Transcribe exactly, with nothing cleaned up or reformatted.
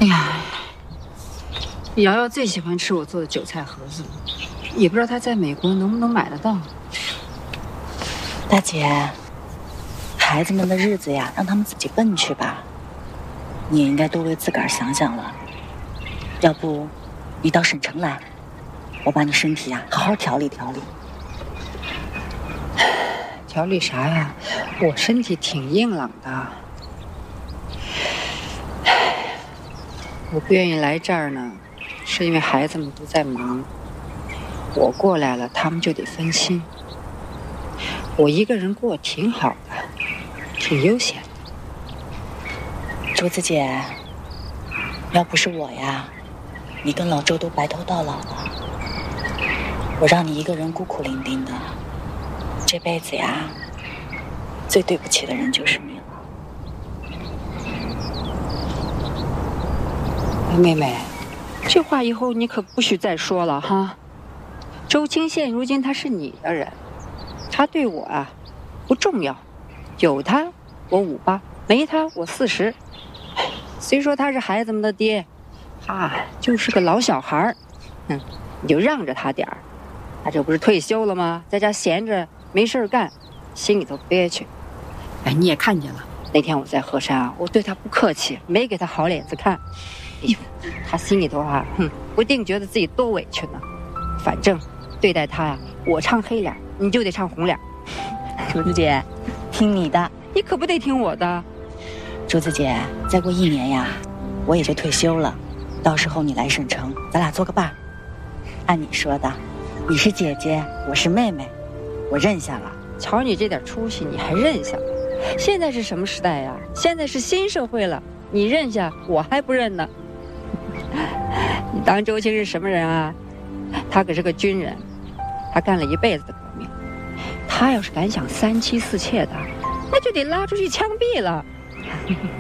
哎呀，瑶瑶最喜欢吃我做的韭菜盒子了，也不知道她在美国能不能买得到。 大姐，孩子们的日子呀，让他们自己奔去吧。你也应该多为自个儿想想了。要不，你到省城来，我把你身体呀好好调理调理。 调理啥呀？我身体挺硬朗的。我不愿意来这儿呢，是因为孩子们都在忙。我过来了，他们就得分心。我一个人过挺好的，挺悠闲的。 竹子姐，要不是我呀，你跟老周都白头到老了。我让你一个人孤苦伶仃的，这辈子呀，最对不起的人就是你了。 妹妹，这话以后你可不许再说了哈。周青现如今他是你的人，他对我啊不重要，有他我五八，没他我四十。虽说他是孩子们的爹，他就是个老小孩儿，嗯，你就让着他点儿。他这不是退休了吗？在家闲着没事干，心里头憋屈。哎，你也看见了，那天我在鹤山啊，我对他不客气，没给他好脸子看。哎呦，他心里头啊，哼，不定觉得自己多委屈呢。反正对待他呀、啊，我唱黑脸，你就得唱红脸。 竹子姐，听你的， 你可不得听我的。 竹子姐，再过一年呀，我也就退休了，到时候你来省城，咱俩做个伴。按你说的，你是姐姐，我是妹妹，我认下了。 瞧你这点出息，你还认下？现在是什么时代呀？现在是新社会了，你认下，我还不认呢。你当周青是什么人啊？他可是个军人，他干了一辈子的革命。他要是敢想三妻四妾的，那就得拉出去枪毙了。